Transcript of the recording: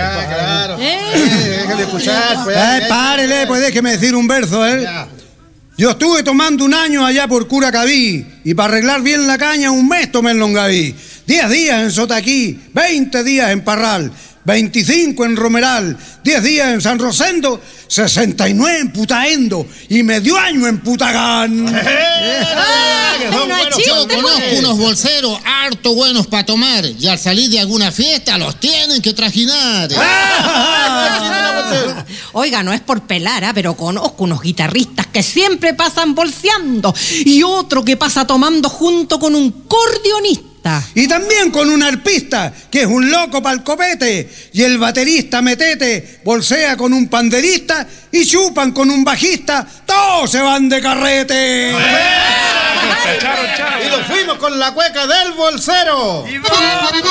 Claro. Déjale escuchar, pues. Párele, pues déjeme decir un verso, Ya. Yo estuve tomando un año allá por Curacaví y para arreglar bien la caña un mes tomé en Longaví. 10 días en Sotaquí, 20 días en Parral, 25 en Romeral, 10 días en San Rosendo, 69 en Putaendo y medio año en Putagán. Yo conozco unos bolseros harto buenos para tomar y al salir de alguna fiesta los tienen que trajinar. Oiga, no es por pelar, pero conozco unos guitarristas que siempre pasan bolseando y otro que pasa tomando junto con un cordionista. Y también con un arpista, que es un loco pa'l copete, y el baterista Metete bolsea con un panderista y chupan con un bajista, todos se van de carrete. Y lo fuimos con la cueca del bolsero.